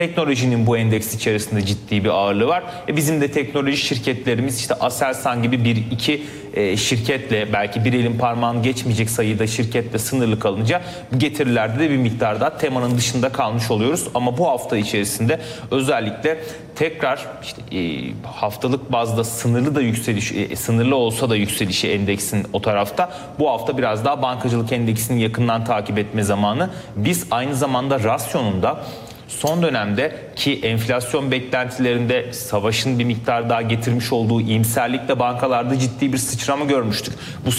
Teknolojinin bu endeks içerisinde ciddi bir ağırlığı var. Bizim de teknoloji şirketlerimiz işte Aselsan gibi bir iki şirketle, belki bir elin parmağını geçmeyecek sayıda şirketle sınırlı kalınca bu getirilerde de bir miktar daha temanın dışında kalmış oluyoruz. Ama bu hafta içerisinde özellikle tekrar işte haftalık bazda sınırlı da yükseliş, sınırlı olsa da yükselişi endeksin o tarafta. Bu hafta biraz daha bankacılık endeksini yakından takip etme zamanı. Biz aynı zamanda rasyonunda son dönemde ki enflasyon beklentilerinde savaşın bir miktar daha getirmiş olduğu iyimserlikle bankalarda ciddi bir sıçrama görmüştük.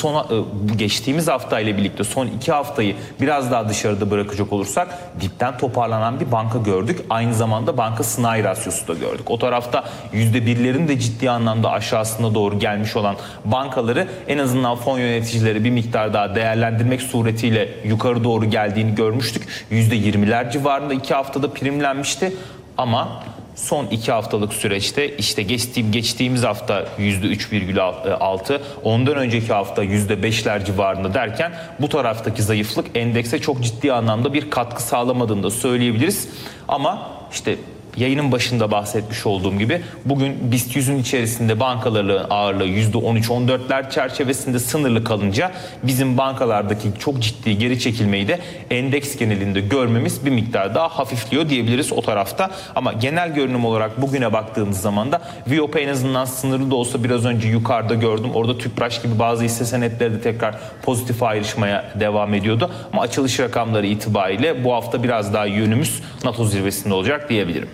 Bu geçtiğimiz haftayla birlikte son 2 haftayı biraz daha dışarıda bırakacak olursak dipten toparlanan bir banka gördük. Aynı zamanda banka sınai rasyosu da gördük. O tarafta %1'lerin de ciddi anlamda aşağısına doğru gelmiş olan bankaları en azından fon yöneticileri bir miktar daha değerlendirmek suretiyle yukarı doğru geldiğini görmüştük. %20'ler civarında 2 haftada primlenmişti ama son 2 haftalık süreçte işte geçtiğimiz hafta %3,6, ondan önceki hafta %5'ler civarında derken bu taraftaki zayıflık endekse çok ciddi anlamda bir katkı sağlamadığını da söyleyebiliriz. Ama işte yayının başında bahsetmiş olduğum gibi bugün BIST 100'ün içerisinde bankaların ağırlığı %13-14'ler çerçevesinde sınırlı kalınca bizim bankalardaki çok ciddi geri çekilmeyi de endeks genelinde görmemiz bir miktar daha hafifliyor diyebiliriz o tarafta. Ama genel görünüm olarak bugüne baktığımız zaman da VIOPA en azından sınırlı da olsa biraz önce yukarıda gördüm. Orada Tüpraş gibi bazı hisse senetleri de tekrar pozitif ayrışmaya devam ediyordu. Ama açılış rakamları itibariyle bu hafta biraz daha yönümüz NATO zirvesinde olacak diyebilirim.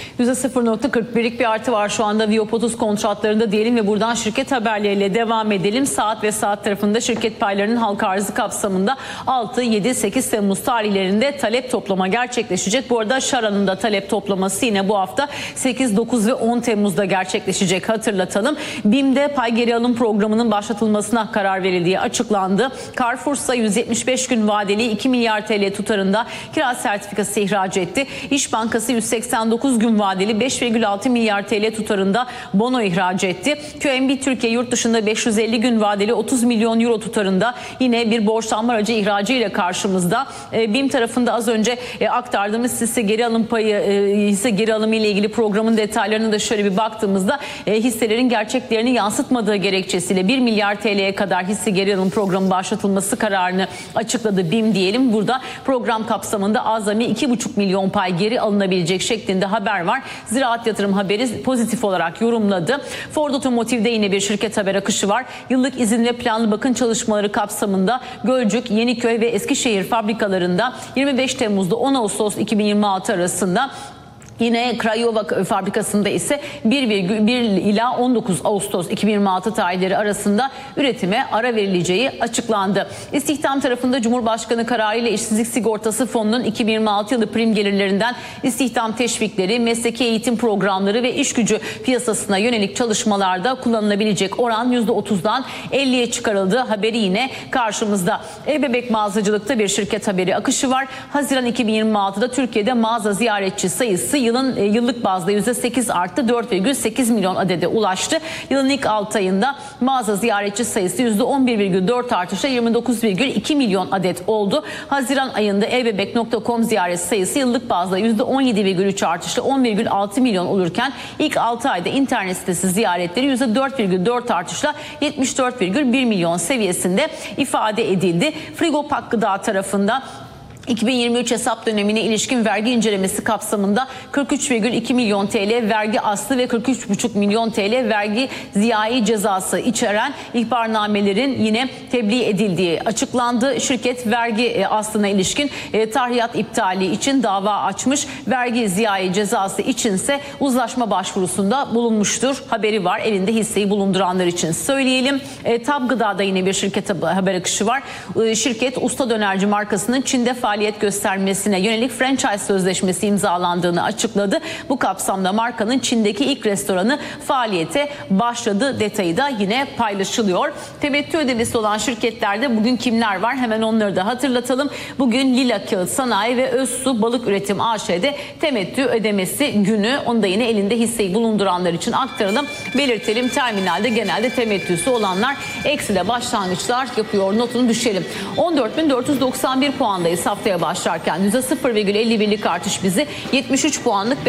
%0.41'lik bir artı var şu anda VIOP 30 kontratlarında diyelim ve buradan şirket haberleriyle devam edelim. Saat ve saat tarafında şirket paylarının halka arzı kapsamında 6, 7, 8 Temmuz tarihlerinde talep toplama gerçekleşecek. Bu arada Şara'nın da talep toplaması yine bu hafta 8, 9 ve 10 Temmuz'da gerçekleşecek, hatırlatalım. BİM'de pay geri alım programının başlatılmasına karar verildiği açıklandı. Carrefour ise 175 gün vadeli 2 milyar TL tutarında kira sertifikası ihraç etti. İş Bankası 189 gün vadeli 5,6 milyar TL tutarında bono ihraç etti. QNB Türkiye yurt dışında 550 gün vadeli 30 milyon euro tutarında yine bir borçlanma aracı ihracı ile karşımızda. BİM tarafında az önce aktardığımız hisse geri alım payı, hisse geri alımı ile ilgili programın detaylarına da şöyle bir baktığımızda hisselerin gerçeklerini yansıtmadığı gerekçesiyle 1 milyar TL'ye kadar hisse geri alım programı başlatılması kararını açıkladı BİM diyelim. Burada program kapsamında azami 2,5 milyon pay geri alınabilecek şeklinde haber var. Ziraat Yatırım haberi pozitif olarak yorumladı. Ford Otomotiv'de yine bir şirket haber akışı var. Yıllık izin ve planlı bakım çalışmaları kapsamında Gölcük, Yeniköy ve Eskişehir fabrikalarında 25 Temmuz'da 10 Ağustos 2026 arasında, yine Craiova fabrikasında ise 1 ila 19 Ağustos 2026 tarihleri arasında üretime ara verileceği açıklandı. İstihdam tarafında Cumhurbaşkanı kararıyla işsizlik sigortası fonunun 2026 yılı prim gelirlerinden istihdam teşvikleri, mesleki eğitim programları ve iş gücü piyasasına yönelik çalışmalarda kullanılabilecek oran %30'dan 50'ye çıkarıldığı haberi yine karşımızda. Bebek mağazacılıkta bir şirket haberi akışı var. Haziran 2026'da Türkiye'de mağaza ziyaretçi sayısı yıllık bazda %8 arttı, 4,8 milyon adede ulaştı. Yılın ilk 6 ayında mağaza ziyaretçi sayısı %11,4 artışla 29,2 milyon adet oldu. Haziran ayında elbebek.com ziyaret sayısı yıllık bazda %17,3 artışla 10,6 milyon olurken ilk 6 ayda internet sitesi ziyaretleri %4,4 artışla 74,1 milyon seviyesinde ifade edildi. Frigopak Gıda tarafında 2023 hesap dönemine ilişkin vergi incelemesi kapsamında 43,2 milyon TL vergi aslı ve 43,5 milyon TL vergi ziyaи cezası içeren ihbarnamelerin yine tebliğ edildiği açıklandı. Şirket vergi aslına ilişkin tahribat iptali için dava açmış. Vergi ziyai cezası içinse uzlaşma başvurusunda bulunmuştur. Haberi var. Elinde hisseyi bulunduranlar için söyleyelim. Tab Gıda'da yine bir şirket haber akışı var. Şirket Usta Dönerci markasının Çin'de faaliyet göstermesine yönelik franchise sözleşmesi imzalandığını açıkladı. Bu kapsamda markanın Çin'deki ilk restoranı faaliyete başladı detayı da yine paylaşılıyor. Temettü ödemesi olan şirketlerde bugün kimler var? Hemen onları da hatırlatalım. Bugün Lila Kağıt Sanayi ve Özsu Balık Üretim AŞ'de temettü ödemesi günü. Onu da yine elinde hisseyi bulunduranlar için aktaralım. Belirtelim, terminalde genelde temettüsü olanlar eksiyle başlangıçlar yapıyor. Notunu düşelim. 14.491 puandayız haftaya başlarken. %0,51'lik artış bizi 73 puanlık